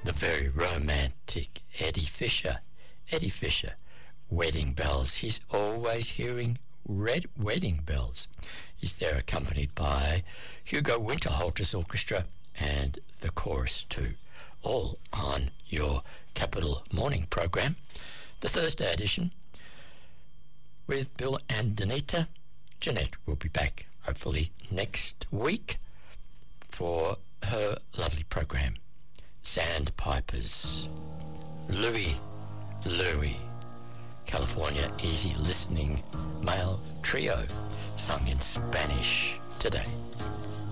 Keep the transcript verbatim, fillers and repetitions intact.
the very romantic Eddie Fisher. Eddie Fisher, Wedding Bells. He's always hearing red wedding bells. He's there accompanied by Hugo Winterhalter's orchestra and the chorus too, all on your Capital Morning program, the Thursday edition, with Bill and Danita. Jeanette will be back hopefully next week for her lovely program, Sandpipers. Louis, Louis, California Easy Listening Male Trio, sung in Spanish today.